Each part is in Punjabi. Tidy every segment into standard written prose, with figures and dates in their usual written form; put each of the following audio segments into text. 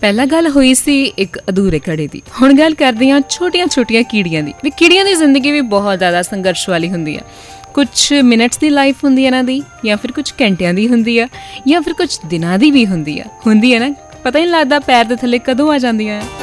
ਪਹਿਲਾਂ ਗੱਲ ਹੋਈ ਸੀ ਇੱਕ ਅਧੂਰੇ ਘੜੇ ਦੀ। ਹੁਣ ਗੱਲ ਕਰਦੇ ਹਾਂ ਛੋਟੀਆਂ ਕੀੜੀਆਂ ਦੀ। ਵੀ ਕੀੜੀਆਂ ਦੀ ਜ਼ਿੰਦਗੀ ਵੀ ਬਹੁਤ ਜ਼ਿਆਦਾ ਸੰਘਰਸ਼ ਵਾਲੀ ਹੁੰਦੀ ਆ। ਕੁਛ ਮਿੰਟਸ ਦੀ ਲਾਈਫ ਹੁੰਦੀ ਹੈ ਇਹਨਾਂ ਦੀ, ਜਾਂ ਫਿਰ ਕੁਛ ਘੰਟਿਆਂ ਦੀ ਹੁੰਦੀ ਆ, ਜਾਂ ਫਿਰ ਕੁਛ ਦਿਨਾਂ ਦੀ ਵੀ ਹੁੰਦੀ ਆ ਨਾ। ਪਤਾ ਹੀ ਨਹੀਂ ਲੱਗਦਾ ਪੈਰ ਦੇ ਥੱਲੇ ਕਦੋਂ ਆ ਜਾਂਦੀਆਂ ਆ।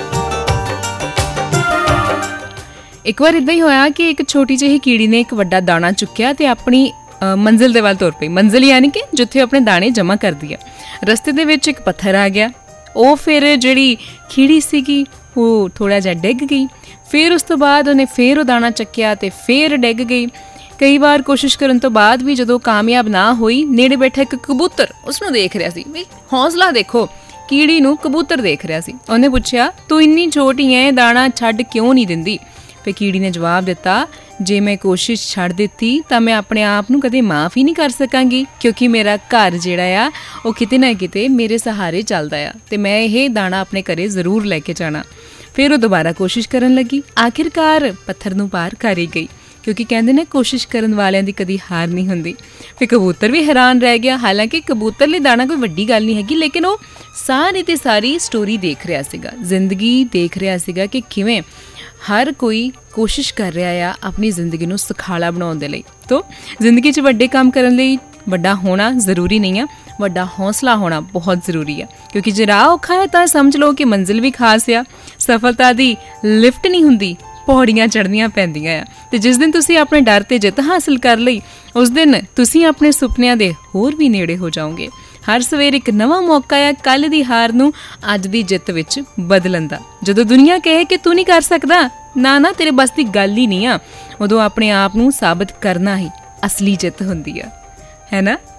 ਇੱਕ ਵਾਰ ਇੱਦਾਂ ਹੀ ਹੋਇਆ ਕਿ ਇੱਕ ਛੋਟੀ ਜਿਹੀ ਕੀੜੀ ਨੇ ਇੱਕ ਵੱਡਾ ਦਾਣਾ ਚੁੱਕਿਆ ਤੇ ਆਪਣੀ ਮੰਜ਼ਿਲ ਦੇ ਵੱਲ ਤੁਰ ਪਈ। ਮੰਜ਼ਿਲ ਯਾਨੀ ਕਿ ਜਿੱਥੇ ਆਪਣੇ ਦਾਣੇ ਜਮ੍ਹਾਂ ਕਰਦੀ ਆ। ਰਸਤੇ ਦੇ ਵਿੱਚ ਇੱਕ ਪੱਥਰ ਆ ਗਿਆ। ਉਹ ਫਿਰ ਜਿਹੜੀ ਕੀੜੀ ਸੀਗੀ ਉਹ ਥੋੜ੍ਹਾ ਜਿਹਾ ਡਿੱਗ ਗਈ। ਫਿਰ ਉਸ ਤੋਂ ਬਾਅਦ ਉਹਨੇ ਫਿਰ ਉਹ ਦਾਣਾ ਚੱਕਿਆ ਤੇ ਫਿਰ ਡਿੱਗ ਗਈ। ਕਈ ਵਾਰ ਕੋਸ਼ਿਸ਼ ਕਰਨ ਤੋਂ ਬਾਅਦ ਵੀ ਜਦੋਂ ਕਾਮਯਾਬ ਨਾ ਹੋਈ, ਨੇੜੇ ਬੈਠਾ ਇੱਕ ਕਬੂਤਰ ਉਸਨੂੰ ਦੇਖ ਰਿਹਾ ਸੀ। ਵੀ ਹੌਸਲਾ ਦੇਖੋ, ਕੀੜੀ ਨੂੰ ਕਬੂਤਰ ਦੇਖ ਰਿਹਾ ਸੀ। ਉਹਨੇ ਪੁੱਛਿਆ, ਤੂੰ ਇੰਨੀ ਛੋਟੀ ਐ, ਦਾਣਾ ਛੱਡ ਕਿਉਂ ਨਹੀਂ ਦਿੰਦੀ? ਫਿਰ ਕੀੜੀ ਨੇ ਜਵਾਬ ਦਿੱਤਾ, ਜੇ ਮੈਂ ਕੋਸ਼ਿਸ਼ ਛੱਡ ਦਿੱਤੀ ਤਾਂ ਮੈਂ ਆਪਣੇ ਆਪ ਨੂੰ ਕਦੇ ਮਾਫ਼ ਹੀ ਨਹੀਂ ਕਰ ਸਕਾਂਗੀ, ਕਿਉਂਕਿ ਮੇਰਾ ਘਰ ਜਿਹੜਾ ਆ ਉਹ ਕਿਤੇ ਨਾ ਕਿਤੇ ਮੇਰੇ ਸਹਾਰੇ ਚੱਲਦਾ ਆ ਤੇ ਮੈਂ ਇਹ ਦਾਣਾ ਆਪਣੇ ਘਰੇ ਜ਼ਰੂਰ ਲੈ ਕੇ ਜਾਣਾ। ਫਿਰ ਉਹ ਦੁਬਾਰਾ ਕੋਸ਼ਿਸ਼ ਕਰਨ ਲੱਗੀ। ਆਖਿਰਕਾਰ ਪੱਥਰ ਨੂੰ ਪਾਰ ਕਰ ਹੀ ਗਈ, ਕਿਉਂਕਿ ਕਹਿੰਦੇ ਨੇ ਕੋਸ਼ਿਸ਼ ਕਰਨ ਵਾਲਿਆਂ ਦੀ ਕਦੀ ਹਾਰ ਨਹੀਂ ਹੁੰਦੀ। ਫਿਰ ਕਬੂਤਰ ਵੀ ਹੈਰਾਨ ਰਹਿ ਗਿਆ। ਹਾਲਾਂਕਿ ਕਬੂਤਰ ਲਈ ਦਾਣਾ ਕੋਈ ਵੱਡੀ ਗੱਲ ਨਹੀਂ ਹੈਗੀ, ਲੇਕਿਨ ਉਹ ਸਾਰੀ ਤੇ ਸਾਰੀ ਸਟੋਰੀ ਦੇਖ ਰਿਹਾ ਸੀਗਾ, ਜ਼ਿੰਦਗੀ ਦੇਖ ਰਿਹਾ ਸੀਗਾ ਕਿ ਕਿਵੇਂ ਹਰ ਕੋਈ ਕੋਸ਼ਿਸ਼ ਕਰ ਰਿਹਾ ਆ ਆਪਣੀ ਜ਼ਿੰਦਗੀ ਨੂੰ ਸੁਖਾਲਾ ਬਣਾਉਣ ਦੇ ਲਈ। ਤੋ ਜ਼ਿੰਦਗੀ 'ਚ ਵੱਡੇ ਕੰਮ ਕਰਨ ਲਈ ਵੱਡਾ ਹੋਣਾ ਜ਼ਰੂਰੀ ਨਹੀਂ ਆ, ਵੱਡਾ ਹੌਸਲਾ ਹੋਣਾ ਬਹੁਤ ਜ਼ਰੂਰੀ ਆ। ਕਿਉਂਕਿ ਜੇ ਰਾਹ ਔਖਾ ਹੈ ਤਾਂ ਸਮਝ ਲਓ ਕਿ ਮੰਜ਼ਿਲ ਵੀ ਖਾਸ ਆ। ਸਫਲਤਾ ਦੀ ਲਿਫਟ ਨਹੀਂ ਹੁੰਦੀ, ਪੌੜੀਆਂ ਚੜ੍ਹਨੀਆਂ ਪੈਂਦੀਆਂ ਆ। ਤੇ ਜਿਸ ਦਿਨ ਤੁਸੀਂ ਆਪਣੇ ਡਰ ਤੇ ਜਿੱਤ ਹਾਸਿਲ ਕਰ ਲਈ, ਉਸ ਦਿਨ ਤੁਸੀਂ ਆਪਣੇ ਸੁਪਨਿਆਂ ਦੇ ਹੋਰ ਵੀ ਨੇੜੇ ਹੋ ਜਾਓਗੇ। ਹਰ ਸਵੇਰ ਇੱਕ ਨਵਾਂ ਮੌਕਾ ਆ ਕੱਲ੍ਹ ਦੀ ਹਾਰ ਨੂੰ ਅੱਜ ਦੀ ਜਿੱਤ ਵਿੱਚ ਬਦਲਣ ਦਾ। ਜਦੋਂ ਦੁਨੀਆ ਕਹੇ ਕਿ ਤੂੰ ਨਹੀਂ ਕਰ ਸਕਦਾ, ਨਾ ਤੇਰੇ ਬਸ ਦੀ ਗੱਲ ਹੀ ਨਹੀਂ ਆ, ਉਦੋਂ ਆਪਣੇ ਆਪ ਨੂੰ ਸਾਬਤ ਕਰਨਾ ਹੀ ਅਸਲੀ ਜਿੱਤ ਹੁੰਦੀ ਆ, ਹੈ ਨਾ।